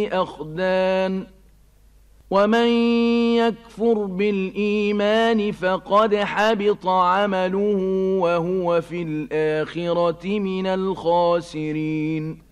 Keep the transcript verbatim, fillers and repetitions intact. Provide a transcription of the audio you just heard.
أخدان ومن يكفر بالإيمان فقد حبط عمله وهو في الآخرة من الخاسرين